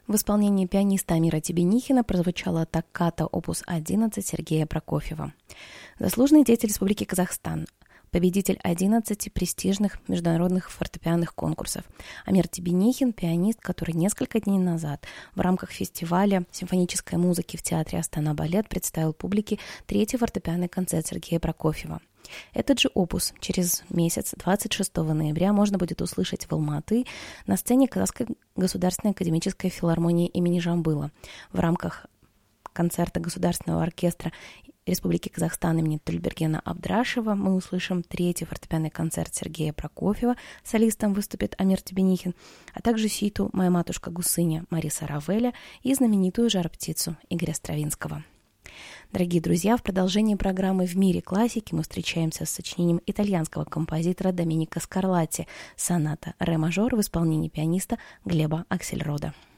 В исполнении пианиста Амира Тебенихина прозвучала токката опус 11 Сергея Прокофьева. Заслуженный деятель Республики Казахстан, победитель 11 престижных международных фортепианных конкурсов. Амир Тебенихин – пианист, который несколько дней назад в рамках фестиваля симфонической музыки в театре Астана-Балет представил публике третий фортепианный концерт Сергея Прокофьева. Этот же опус через месяц, 26 ноября, можно будет услышать в Алматы на сцене Казахской государственной академической филармонии имени Жамбыла в рамках концерта Государственного оркестра Республики Казахстан имени Тильбергена Абдрашева. Мы услышим третий фортепианный концерт Сергея Прокофьева. Солистом выступит Амир Тебенихин, а также сюиту «Моя матушка Гусыня» Мариса Равеля и знаменитую «Жар-птицу» Игоря Стравинского. Дорогие друзья, в продолжении программы «В мире классики» мы встречаемся с сочинением итальянского композитора Доменико Скарлатти «Соната ре мажор» в исполнении пианиста Глеба Аксельрода.